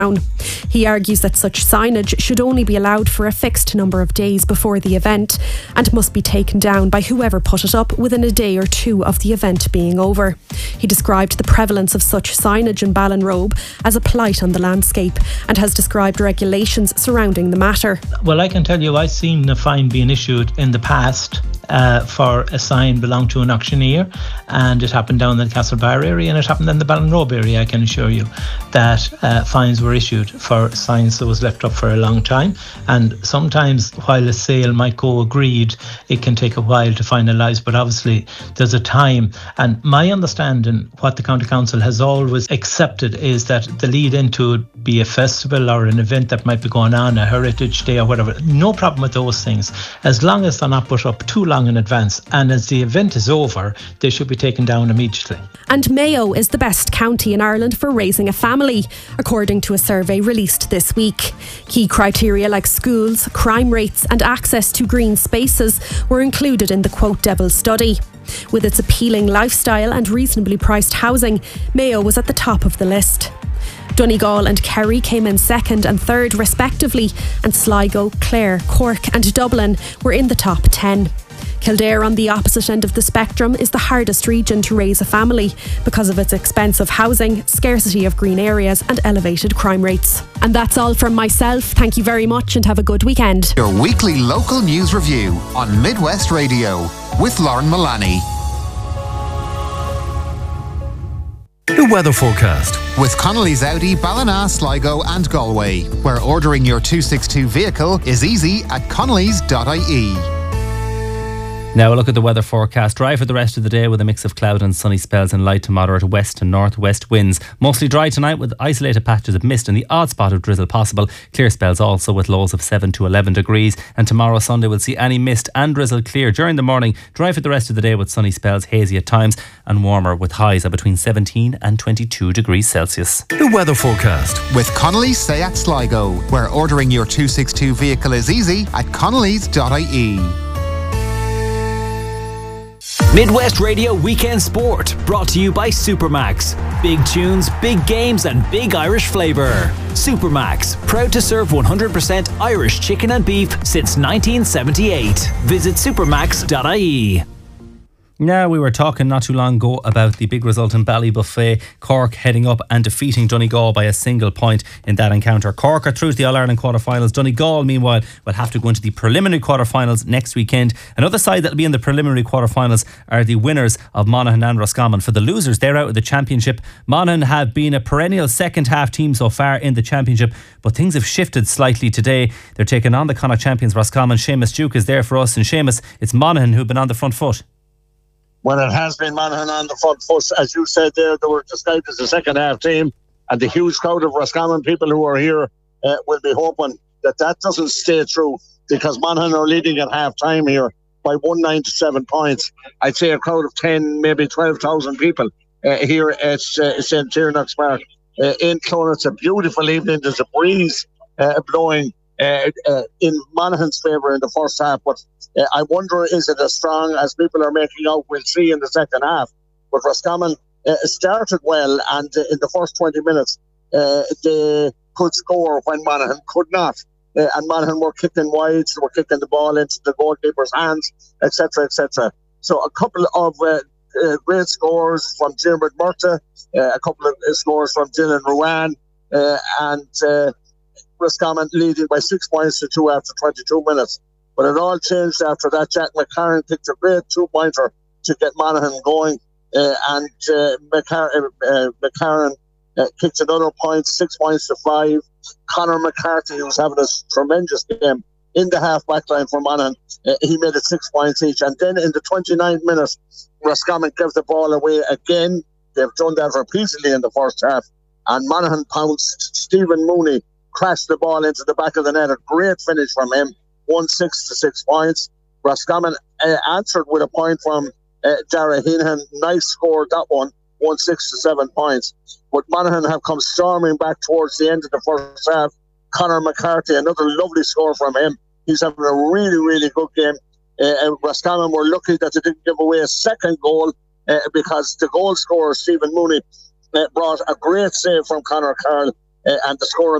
He argues that such signage should only be allowed for a fixed number of days before the event and must be taken down by whoever put it up within a day or two of the event being over. He described the prevalence of such signage in Ballinrobe as a blight on the landscape and has described regulations surrounding the matter. Well, I can tell you I've seen a fine being issued in the past for a sign belonged to an auctioneer, and it happened down in the Castlebar area and it happened in the Ballinrobe area. I can assure you that fines were issued for signs that was left up for a long time, and sometimes while a sale might go agreed, it can take a while to finalise, but obviously there's a time. And my understanding, what the County Council has always accepted, is that the lead into it be a festival or an event that might be going on, a heritage day or whatever, no problem with those things, as long as they're not put up too long in advance, and as the event is over they should be taken down immediately. And Mayo is the best county in Ireland for raising a family, according to a survey released this week. Key criteria like schools, crime rates and access to green spaces were included in the Quote Devil study. With its appealing lifestyle and reasonably priced housing, Mayo was at the top of the list. Donegal and Kerry came in second and third respectively, and Sligo, Clare, Cork and Dublin were in the top 10. Kildare, on the opposite end of the spectrum, is the hardest region to raise a family because of its expensive housing, scarcity of green areas and elevated crime rates. And that's all from myself. Thank you very much and have a good weekend. Your weekly local news review on Midwest Radio with Lauren Mullaney. The weather forecast with Connolly's Audi, Ballina, Sligo and Galway, where ordering your 262 vehicle is easy at connolly's.ie. Now a look at the weather forecast. Dry for the rest of the day with a mix of cloud and sunny spells and light to moderate west and northwest winds. Mostly dry tonight with isolated patches of mist and the odd spot of drizzle possible. Clear spells also with lows of 7 to 11 degrees. And tomorrow Sunday we'll see any mist and drizzle clear during the morning. Dry for the rest of the day with sunny spells, hazy at times, and warmer with highs of between 17 and 22 degrees Celsius. The weather forecast with Connolly's Seat Sligo, where ordering your 262 vehicle is easy at connolly's.ie. Midwest Radio Weekend Sport, brought to you by Supermax. Big tunes, big games and big Irish flavour. Supermax, proud to serve 100% Irish chicken and beef since 1978. Visit supermax.ie. Now, we were talking not too long ago about the big result in Ballybuffet. Cork heading up and defeating Donegal by a single point in that encounter. Cork are through to the All-Ireland quarter-finals. Donegal, meanwhile, will have to go into the preliminary quarter-finals next weekend. Another side that will be in the preliminary quarter-finals are the winners of Monaghan and Roscommon. For the losers, they're out of the championship. Monaghan have been a perennial second-half team so far in the championship, but things have shifted slightly today. They're taking on the Connacht champions Roscommon. Seamus Duke is there for us. And Seamus, it's Monaghan who've been on the front foot. Well, it has been Monaghan on the front foot. As you said there, they were described as a second-half team, and the huge crowd of Roscommon people who are here will be hoping that doesn't stay true, because Monaghan are leading at half-time here by 197 points. I'd say a crowd of 10, maybe 12,000 people here at St. Tiernack's Park in Clone. It's a beautiful evening. There's a breeze blowing in Monaghan's favour in the first half, but I wonder, is it as strong as people are making out? We'll see in the second half. But Roscommon started well, and in the first 20 minutes they could score when Monaghan could not, and Monaghan were kicking wide, they were kicking the ball into the goalkeeper's hands, etc., etc. So a couple of great scores from Diarmuid Murtagh, a couple of scores from Dylan Ruane, and Roscommon leading by 6 points to 2 after 22 minutes. But it all changed after that. Jack McCarran kicked a great 2-pointer to get Monaghan going, and McCarran kicked another point, 6 points to 5. Conor McCarthy, who's having a tremendous game in the half-back line for Monaghan, he made it 6 points each. And then in the 29th minute, Roscommon gave the ball away again. They've done that repeatedly in the first half. And Monaghan pounced. Stephen Mooney crashed the ball into the back of the net. A great finish from him. 1-6 to 6 points. Roscommon answered with a point from Dara Heenan. Nice score, that one. 1-6 to 7 points. But Monaghan have come storming back towards the end of the first half. Conor McCarthy, another lovely score from him. He's having a really, really good game. Roscommon were lucky that they didn't give away a second goal because the goal scorer, Stephen Mooney, brought a great save from Conor Carl and the score